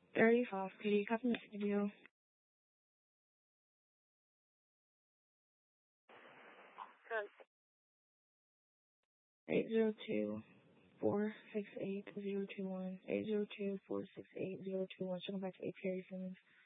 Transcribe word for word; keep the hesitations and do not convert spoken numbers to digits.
thirty-five, could you copy this video? eight zero two, four six eight, zero two one, eight zero two, four six eight, zero two one. Check back to A P Simmons.